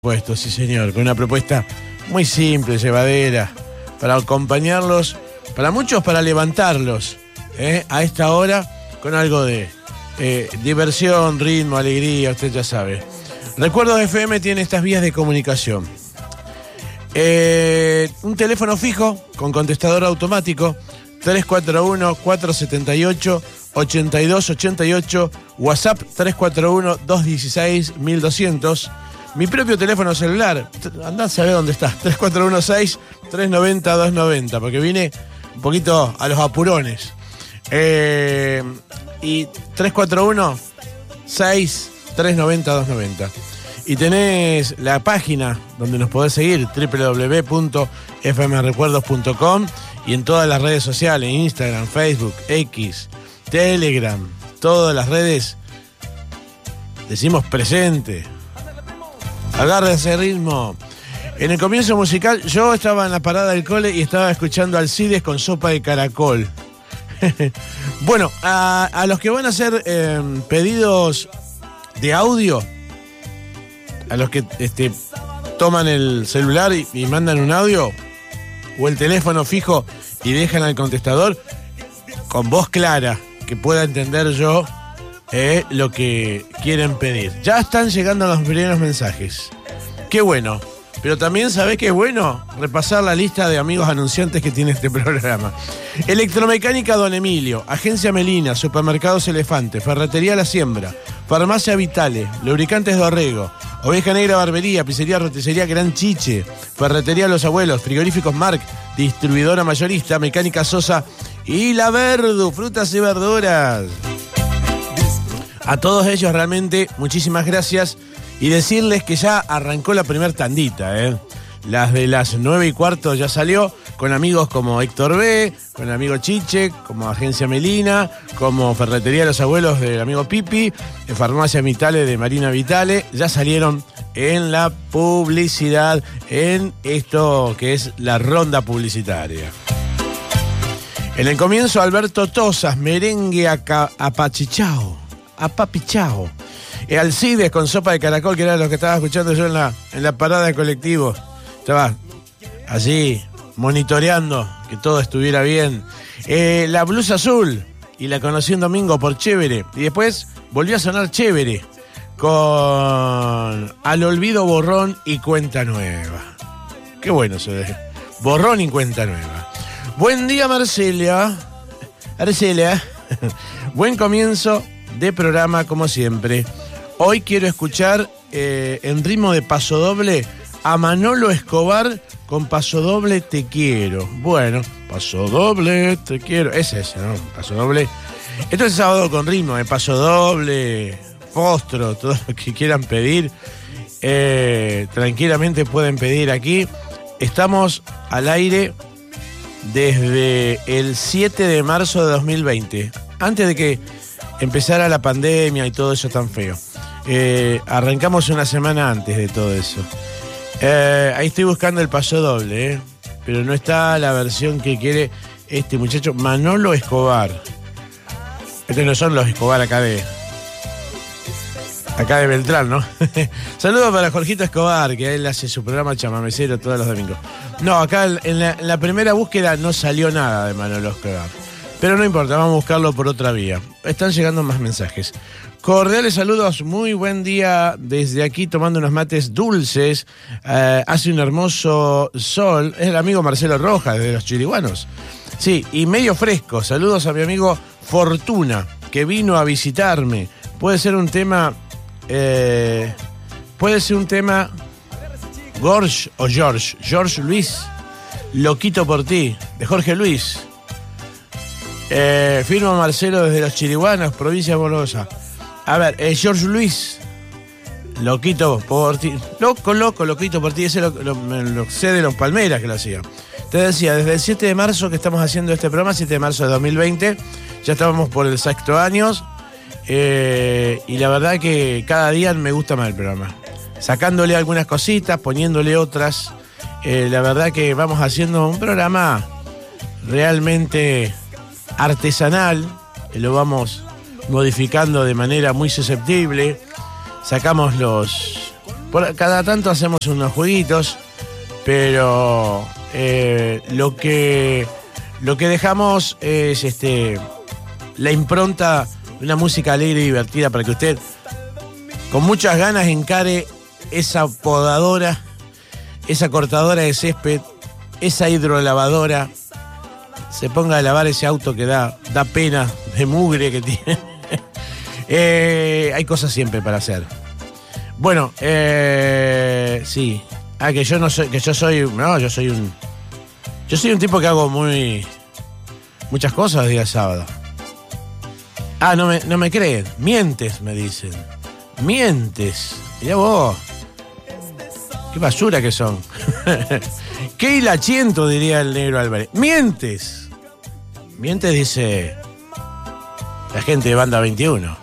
Puesto, sí señor, con una propuesta muy simple, llevadera, para acompañarlos, para muchos para levantarlos, a esta hora, con algo de diversión, ritmo, alegría, usted ya sabe. Recuerdos FM tiene estas vías de comunicación. Un teléfono fijo con contestador automático, 341-478-8288, WhatsApp 341-216-1200. Mi propio teléfono celular, andá a saber dónde está, 3416-390-290, porque vine un poquito a los apurones. Y 341-6-390-290. Y tenés la página donde nos podés seguir, www.fmrecuerdos.com, y en todas las redes sociales, Instagram, Facebook, X, Telegram, todas las redes, decimos presente. Agarra ese ritmo. En el comienzo musical, yo estaba en la parada del cole y estaba escuchando Alcides con Sopa de Caracol. Bueno, a los que van a hacer pedidos de audio, a los que toman el celular y mandan un audio, o el teléfono fijo y dejan al contestador, con voz clara, que pueda entender yo lo que quieren pedir. Ya están llegando los primeros mensajes. Qué bueno. Pero también sabés que es bueno repasar la lista de amigos anunciantes que tiene este programa. Electromecánica Don Emilio, Agencia Melina, Supermercados Elefante, Ferretería La Siembra, Farmacia Vitale, Lubricantes Dorrego, Oveja Negra Barbería, Pizzería Roticería Gran Chiche, Ferretería Los Abuelos, Frigoríficos Marc, Distribuidora Mayorista, Mecánica Sosa y La Verdu, Frutas y Verduras. A todos ellos realmente muchísimas gracias y decirles que ya arrancó la primer tandita, Las de las 9:15 ya salió, con amigos como Héctor B, con el amigo Chiche, como Agencia Melina, como Ferretería Los Abuelos del amigo Pipi, Farmacia Vitale de Marina Vitale, ya salieron en la publicidad, en esto que es la ronda publicitaria. En el comienzo, Alberto Tosas, Merengue apapichao. Alcides con Sopa de Caracol, que era lo que estaba escuchando yo en la parada de colectivo. Estaba allí monitoreando que todo estuviera bien. La Blusa Azul, y la conocí un domingo por Chévere. Y después volvió a sonar Chévere con Al Olvido, Borrón y Cuenta Nueva. Qué bueno eso de Borrón y Cuenta Nueva. Buen día, Marcela. Buen comienzo de programa, como siempre. Hoy quiero escuchar en ritmo de pasodoble a Manolo Escobar con Pasodoble Te Quiero. Bueno, Pasodoble Te Quiero. Es ese, ¿no? Pasodoble. Esto es sábado con ritmo, pasodoble, fostro, todo lo que quieran pedir. Tranquilamente pueden pedir aquí. Estamos al aire desde el 7 de marzo de 2020. Antes de que empezara la pandemia y todo eso tan feo. Arrancamos una semana antes de todo eso. Ahí estoy buscando el pasodoble, pero no está la versión que quiere este muchacho Manolo Escobar. Estos no son los Escobar acá de Beltrán, ¿no? Saludos para Jorgito Escobar, que él hace su programa chamamecero todos los domingos. No, acá en la primera búsqueda no salió nada de Manolo Escobar. Pero no importa, vamos a buscarlo por otra vía. Están llegando más mensajes. Cordiales saludos, muy buen día desde aquí tomando unos mates dulces. Hace un hermoso sol. Es el amigo Marcelo Rojas de los Chiriguanos. Sí, y medio fresco. Saludos a mi amigo Fortuna, que vino a visitarme. Puede ser un tema Gorge o George Luis, Loquito por ti, de Jorge Luis. Firma Marcelo desde los Chiriguanos, provincia de Bolosa. A ver, George Luis, Loquito por ti. Loquito por ti. Ese lo sé de los Palmeras que lo hacía. Te decía, desde el 7 de marzo que estamos haciendo este programa, 7 de marzo de 2020, ya estábamos por el sexto año. Y la verdad que cada día me gusta más el programa. Sacándole algunas cositas, poniéndole otras. La verdad que vamos haciendo un programa realmente artesanal, lo vamos modificando de manera muy susceptible. Sacamos Por cada tanto hacemos unos jueguitos, pero lo que dejamos es la impronta de una música alegre y divertida para que usted con muchas ganas encare esa podadora, esa cortadora de césped, esa hidrolavadora, se ponga a lavar ese auto que da pena de mugre que tiene. Hay cosas siempre para hacer. Bueno, sí. Que yo no soy, yo soy un tipo que hago muchas cosas día sábado. No me creen. Mientes, me dicen. Mientes. Mirá vos. Qué basura que son. Qué hilachiento, diría el negro Álvarez. Mientes. Mientes, dice la gente de Banda 21.